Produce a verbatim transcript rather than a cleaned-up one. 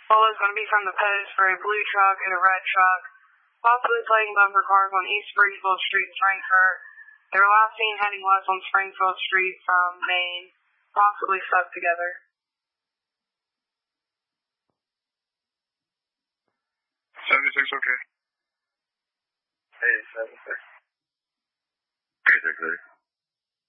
Polo's going to be from the post for a blue truck and a red truck, possibly playing bumper cars on East Springfield Street in Frankfort. They were last seen heading west on Springfield Street from Maine, possibly stuck together. seventy-six, okay. Hey, seventy-six. eight six eight.